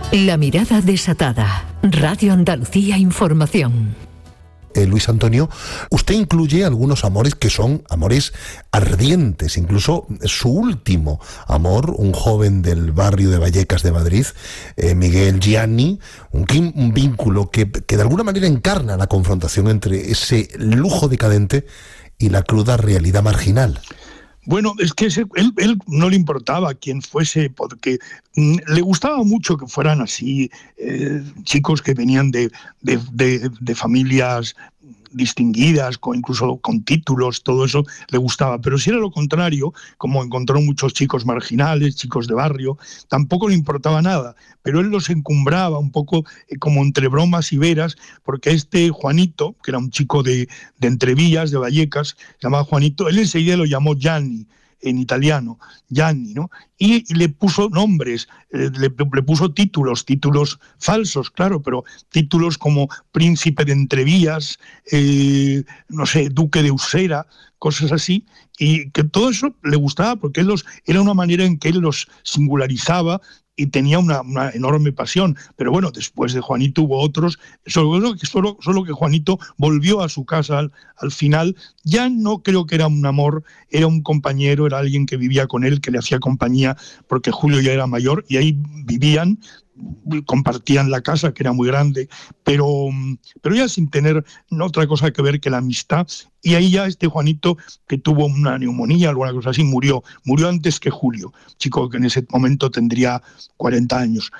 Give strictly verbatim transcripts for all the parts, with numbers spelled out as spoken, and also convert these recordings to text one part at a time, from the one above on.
La mirada desatada. Radio Andalucía Información. Eh, Luis Antonio, usted incluye algunos amores que son amores ardientes, incluso su último amor, un joven del barrio de Vallecas de Madrid, eh, Miguel Gianni, un, un vínculo que, que de alguna manera encarna la confrontación entre ese lujo decadente y la cruda realidad marginal. Bueno, es que ese, él, él no le importaba quién fuese, porque mm, le gustaba mucho que fueran así, eh, chicos que venían de, de, de, de familias distinguidas, con, incluso con títulos, todo eso le gustaba. Pero si era lo contrario, como encontró muchos chicos marginales, chicos de barrio, tampoco le importaba nada. Pero él los encumbraba un poco eh, como entre bromas y veras, porque este Juanito, que era un chico de, de Entrevías, de Vallecas, se llamaba Juanito, él enseguida lo llamó Gianni, en italiano, Gianni, ¿no? Y, y le puso nombres, eh, le, le puso títulos, títulos falsos, claro, pero títulos como Príncipe de Entrevías, eh, no sé, Duque de Usera, cosas así, y que todo eso le gustaba porque él los, era una manera en que él los singularizaba y tenía una, una enorme pasión. Pero bueno, después de Juanito hubo otros, solo, solo, solo que Juanito volvió a su casa al, al final. Ya no creo que era un amor, era un compañero, era alguien que vivía con él, que le hacía compañía, porque Julio ya era mayor y ahí vivían, compartían la casa, que era muy grande, pero, pero ya sin tener otra cosa que ver que la amistad. Y ahí ya este Juanito, que tuvo una neumonía, alguna cosa así, murió. Murió antes que Julio, chico que en ese momento tendría cuarenta años.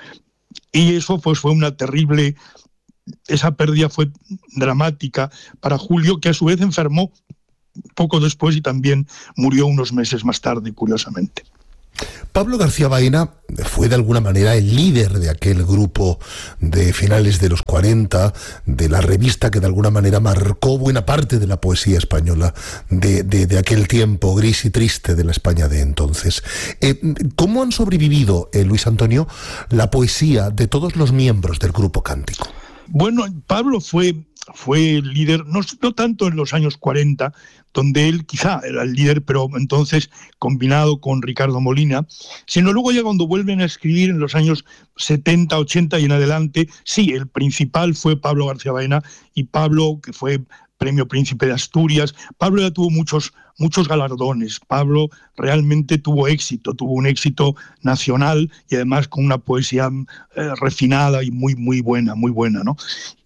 Y eso pues fue una terrible... Esa pérdida fue dramática para Julio, que a su vez enfermó poco después y también murió unos meses más tarde, curiosamente. Pablo García Baena fue de alguna manera el líder de aquel grupo de finales de los cuarenta, de la revista que de alguna manera marcó buena parte de la poesía española de, de, de aquel tiempo gris y triste de la España de entonces. Eh, ¿Cómo han sobrevivido, eh, Luis Antonio, la poesía de todos los miembros del grupo cántico? Bueno, Pablo fue, fue líder, no, no tanto en los años cuarenta, donde él quizá era el líder, pero entonces combinado con Ricardo Molina, sino luego ya cuando vuelven a escribir en los años setenta, ochenta y en adelante, sí, el principal fue Pablo García Baena, y Pablo, que fue Premio Príncipe de Asturias. Pablo ya tuvo muchos, muchos galardones. Pablo realmente tuvo éxito, tuvo un éxito nacional y además con una poesía eh, refinada y muy, muy buena, muy buena, ¿no?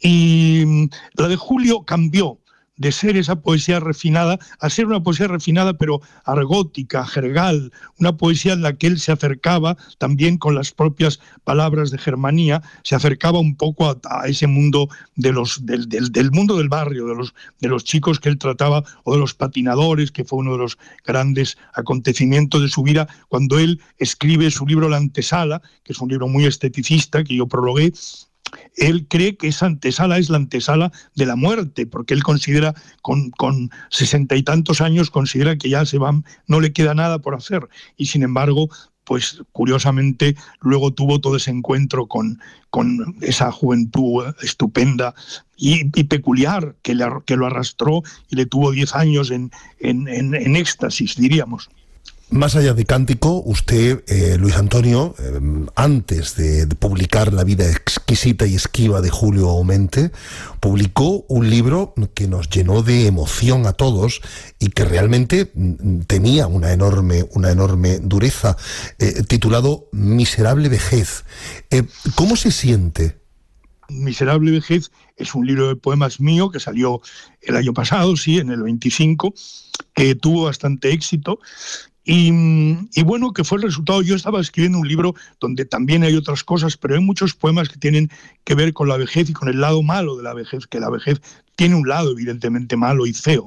Y la de Julio cambió de ser esa poesía refinada a ser una poesía refinada pero argótica, jergal, una poesía en la que él se acercaba también con las propias palabras de germanía, se acercaba un poco a, a ese mundo de los, del, del, del mundo del barrio, de los, de los chicos que él trataba, o de los patinadores, que fue uno de los grandes acontecimientos de su vida, cuando él escribe su libro La Antesala, que es un libro muy esteticista, que yo prologué. Él cree que esa antesala es la antesala de la muerte, porque él considera, con, con sesenta y tantos años, considera que ya se va, no le queda nada por hacer. Y sin embargo, pues curiosamente, luego tuvo todo ese encuentro con, con esa juventud estupenda y, y peculiar que, le, que lo arrastró y le tuvo diez años en, en, en, en éxtasis, diríamos. Más allá de Cántico, usted, eh, Luis Antonio, eh, antes de, de publicar La vida exquisita y esquiva de Julio Aumente, publicó un libro que nos llenó de emoción a todos y que realmente tenía una enorme, una enorme dureza, eh, titulado Miserable vejez. Eh, ¿Cómo se siente? Miserable vejez es un libro de poemas mío que salió el año pasado, sí, en el veinticinco, que tuvo bastante éxito. Y, y bueno, que fue el resultado. Yo estaba escribiendo un libro donde también hay otras cosas, pero hay muchos poemas que tienen que ver con la vejez y con el lado malo de la vejez, que la vejez tiene un lado evidentemente malo y feo.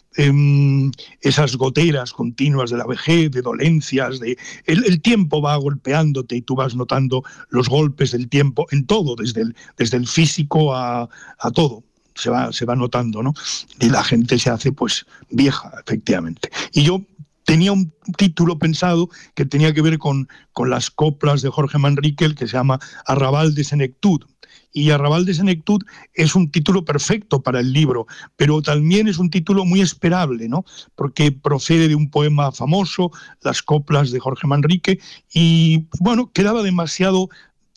Eh, esas goteras continuas de la vejez, de dolencias, de el, el tiempo va golpeándote y tú vas notando los golpes del tiempo en todo, desde el, desde el físico a, a todo. Se va, se va notando, ¿no? Y la gente se hace pues vieja, efectivamente. Y yo tenía un título pensado que tenía que ver con, con las coplas de Jorge Manrique, que se llama Arrabal de Senectud. Y Arrabal de Senectud es un título perfecto para el libro, pero también es un título muy esperable, ¿no? Porque procede de un poema famoso, Las coplas de Jorge Manrique, y bueno, quedaba demasiado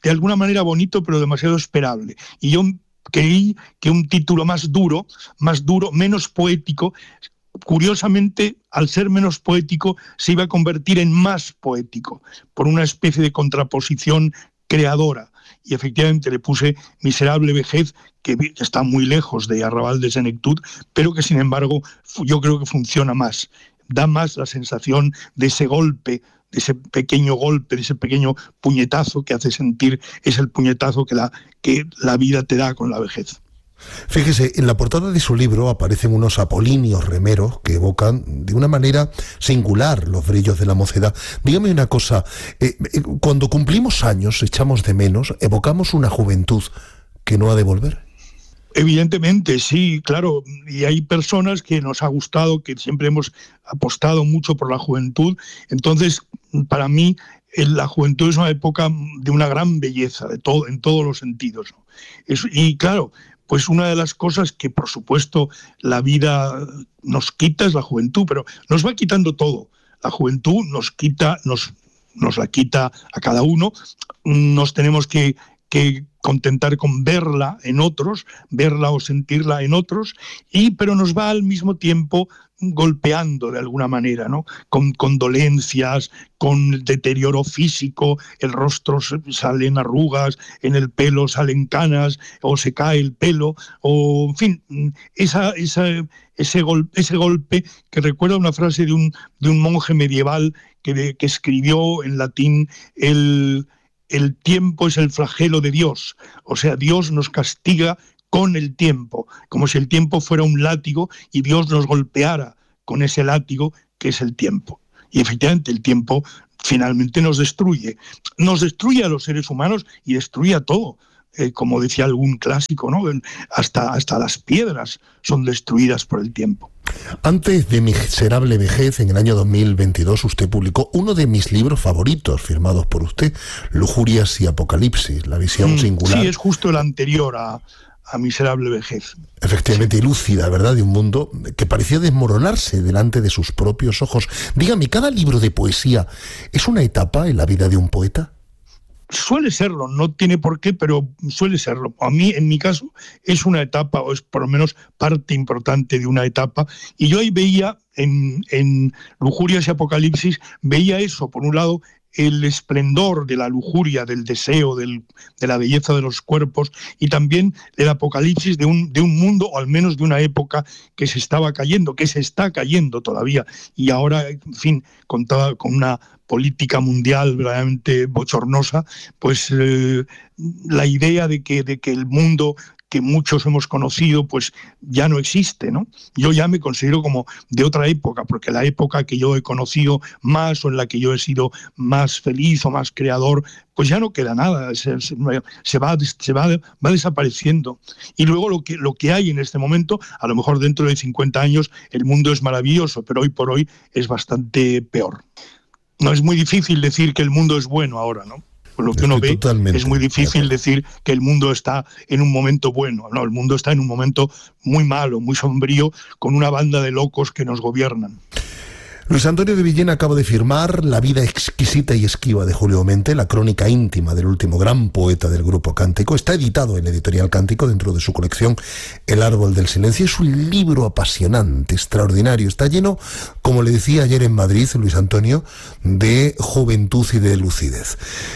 de alguna manera bonito, pero demasiado esperable. Y yo creí que un título más duro, más duro, menos poético, curiosamente, al ser menos poético, se iba a convertir en más poético, por una especie de contraposición creadora. Y efectivamente le puse Miserable Vejez, que está muy lejos de Arrabal de Senectud, pero que sin embargo yo creo que funciona más. Da más la sensación de ese golpe, de ese pequeño golpe, de ese pequeño puñetazo que hace sentir, es el puñetazo que la, que la vida te da con la vejez. Fíjese, en la portada de su libro aparecen unos apolíneos remeros que evocan de una manera singular los brillos de la mocedad. Dígame una cosa, eh, cuando cumplimos años, echamos de menos, evocamos una juventud que no ha de volver. Evidentemente, sí, claro, y hay personas que nos ha gustado, que siempre hemos apostado mucho por la juventud. Entonces, para mí, la juventud es una época de una gran belleza, de todo, en todos los sentidos, ¿no? Es, y claro, pues una de las cosas que, por supuesto, la vida nos quita es la juventud, pero nos va quitando todo. La juventud nos quita, nos, nos la quita a cada uno. Nos tenemos que, que contentar con verla en otros, verla o sentirla en otros, y pero nos va al mismo tiempo golpeando de alguna manera, ¿no? Con, con dolencias, con deterioro físico, el rostro salen arrugas, en el pelo salen canas, o se cae el pelo, o en fin, esa, esa, ese, gol, ese golpe que recuerda una frase de un, de un monje medieval que, que escribió en latín el... El tiempo es el flagelo de Dios, o sea, Dios nos castiga con el tiempo, como si el tiempo fuera un látigo y Dios nos golpeara con ese látigo que es el tiempo. Y efectivamente el tiempo finalmente nos destruye, nos destruye a los seres humanos y destruye a todo. Eh, como decía algún clásico, ¿no? Hasta, hasta las piedras son destruidas por el tiempo. Antes de Miserable Vejez, en el año dos mil veintidós, usted publicó uno de mis libros favoritos, firmados por usted, Lujurias y Apocalipsis, la visión mm, singular. Sí, es justo el anterior a, a Miserable Vejez. Efectivamente, sí. Lúcida, ¿verdad?, de un mundo que parecía desmoronarse delante de sus propios ojos. Dígame, ¿cada libro de poesía es una etapa en la vida de un poeta? Suele serlo, no tiene por qué, pero suele serlo. A mí, en mi caso, es una etapa, o es por lo menos parte importante de una etapa, y yo ahí veía, en, en Lujurias y Apocalipsis, veía eso, por un lado, el esplendor de la lujuria, del deseo, del, de la belleza de los cuerpos, y también el apocalipsis de un, de un mundo, o al menos de una época que se estaba cayendo, que se está cayendo todavía, y ahora, en fin, con, toda, con una política mundial verdaderamente bochornosa, pues eh, la idea de que, de que el mundo que muchos hemos conocido, pues ya no existe, ¿no? Yo ya me considero como de otra época, porque la época que yo he conocido más, o en la que yo he sido más feliz o más creador, pues ya no queda nada, se, se, se, va, se va, va desapareciendo. Y luego lo que, lo que hay en este momento, a lo mejor dentro de cincuenta años, el mundo es maravilloso, pero hoy por hoy es bastante peor. No es muy difícil decir que el mundo es bueno ahora, ¿no? Por lo que uno ve, es muy difícil decir que el mundo está en un momento bueno. No, el mundo está en un momento muy malo, muy sombrío, con una banda de locos que nos gobiernan. Luis Antonio de Villena acaba de firmar La vida exquisita y esquiva de Julio Aumente, la crónica íntima del último gran poeta del grupo Cántico. Está editado en Editorial Cántico dentro de su colección El árbol del silencio. Es un libro apasionante, extraordinario. Está lleno, como le decía ayer en Madrid, Luis Antonio, de juventud y de lucidez.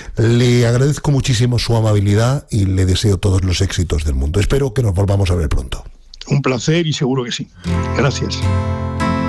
Le agradezco muchísimo su amabilidad y le deseo todos los éxitos del mundo. Espero que nos volvamos a ver pronto. Un placer y seguro que sí. Gracias.